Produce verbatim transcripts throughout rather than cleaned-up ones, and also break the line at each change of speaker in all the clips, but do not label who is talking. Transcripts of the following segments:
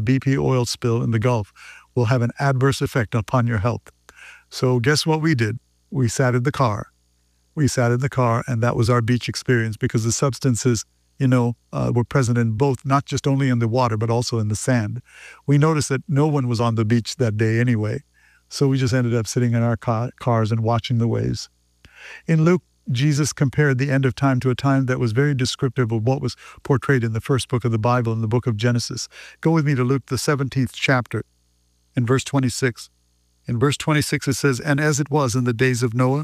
B P oil spill in the Gulf will have an adverse effect upon your health. So guess what we did? We sat in the car. We sat in the car, and that was our beach experience, because the substances, you know, uh, were present in both, not just only in the water, but also in the sand. We noticed that no one was on the beach that day anyway. So we just ended up sitting in our car, cars and watching the waves. In Luke, Jesus compared the end of time to a time that was very descriptive of what was portrayed in the first book of the Bible, in the book of Genesis. Go with me to Luke, the seventeenth chapter, in verse twenty-six. In verse twenty-six, it says, "And as it was in the days of Noah,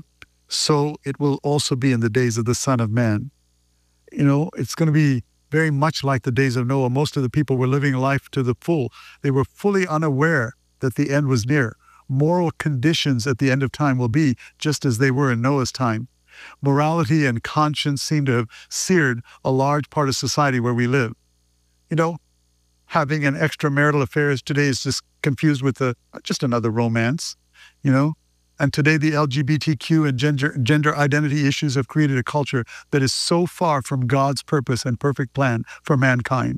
so it will also be in the days of the Son of Man." You know, it's going to be very much like the days of Noah. Most of the people were living life to the full. They were fully unaware that the end was near. Moral conditions at the end of time will be just as they were in Noah's time. Morality and conscience seem to have seared a large part of society where we live. You know, having an extramarital affair today is just confused with a, just another romance, you know. And today the L G B T Q and gender, gender identity issues have created a culture that is so far from God's purpose and perfect plan for mankind.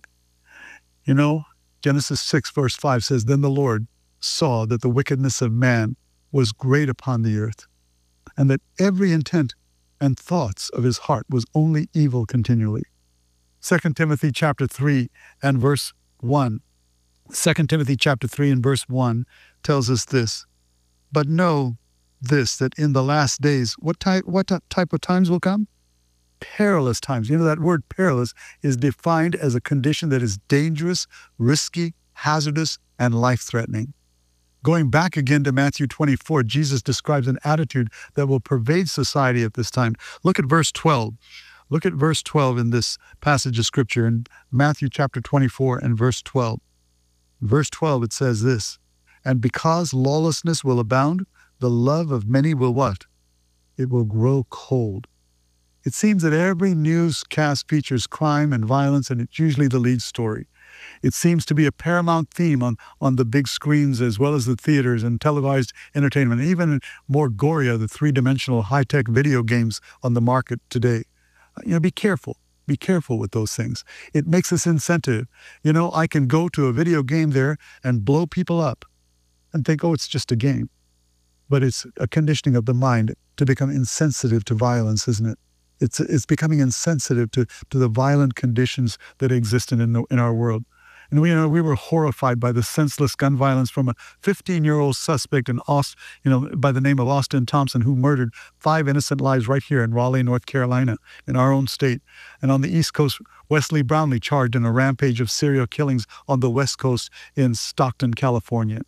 You know, Genesis six verse five says, "Then the Lord saw that the wickedness of man was great upon the earth, and that every intent and thoughts of his heart was only evil continually." Second Timothy chapter three and verse one. Second Timothy chapter three and verse one tells us this, "But know this, that in the last days," what type, what type of times will come? Perilous times. You know, that word perilous is defined as a condition that is dangerous, risky, hazardous, and life-threatening. Going back again to Matthew twenty-four, Jesus describes an attitude that will pervade society at this time. Look at verse twelve. Look at verse twelve in this passage of Scripture in Matthew chapter twenty-four and verse twelve. Verse twelve, it says this, "And because lawlessness will abound, the love of many will" what? It will grow cold. It seems that every newscast features crime and violence, and it's usually the lead story. It seems to be a paramount theme on, on the big screens, as well as the theaters and televised entertainment, and even more gory, the three-dimensional high-tech video games on the market today. You know, be careful. Be careful with those things. It makes us insensitive. You know, I can go to a video game there and blow people up and think, oh, it's just a game. But it's a conditioning of the mind to become insensitive to violence, isn't it? It's it's becoming insensitive to, to the violent conditions that exist in, the, in our world. And we, you know, we were horrified by the senseless gun violence from a fifteen-year-old suspect in Aust, you know, by the name of Austin Thompson, who murdered five innocent lives right here in Raleigh, North Carolina, in our own state. And on the East Coast, Wesley Brownlee charged in a rampage of serial killings on the West Coast in Stockton, California.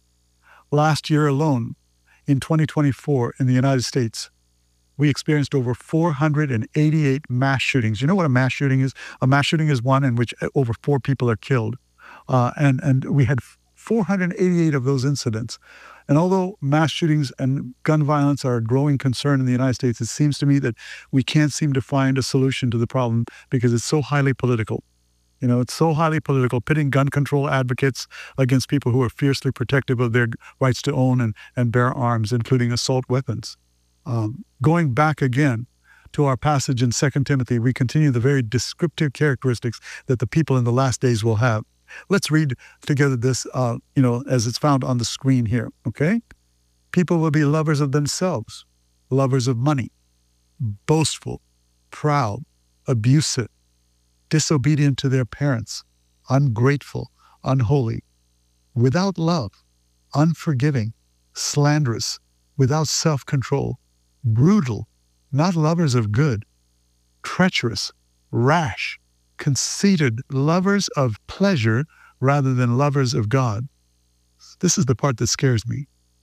Last year alone, in twenty twenty-four, in the United States, we experienced over four hundred eighty-eight mass shootings. You know what a mass shooting is? A mass shooting is one in which over four people are killed. Uh, and, and we had four hundred eighty-eight of those incidents. And although mass shootings and gun violence are a growing concern in the United States, it seems to me that we can't seem to find a solution to the problem because it's so highly political. You know, it's so highly political, pitting gun control advocates against people who are fiercely protective of their rights to own and, and bear arms, including assault weapons. Um, going back again to our passage in Second Timothy, we continue the very descriptive characteristics that the people in the last days will have. Let's read together this, uh, you know, as it's found on the screen here, okay? People will be lovers of themselves, lovers of money, boastful, proud, abusive, disobedient to their parents, ungrateful, unholy, without love, unforgiving, slanderous, without self-control, brutal, not lovers of good, treacherous, rash, conceited, lovers of pleasure rather than lovers of God. This is the part that scares me.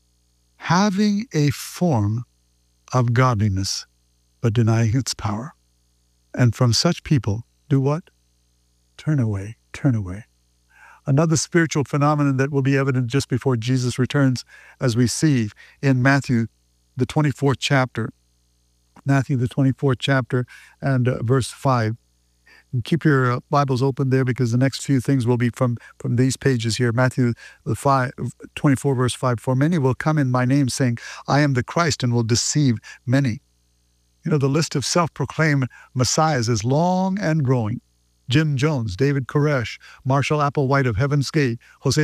Having a form of godliness, but denying its power. And from such people, do what? Turn away, turn away. Another spiritual phenomenon that will be evident just before Jesus returns, as we see in Matthew, the twenty-fourth chapter. Matthew, the twenty-fourth chapter, and uh, verse five. And keep your uh, Bibles open there, because the next few things will be from, from these pages here. Matthew five, twenty-four, verse five. "For many will come in my name, saying, I am the Christ, and will deceive many." You know, the list of self-proclaimed messiahs is long and growing. Jim Jones, David Koresh, Marshall Applewhite of Heaven's Gate, Jose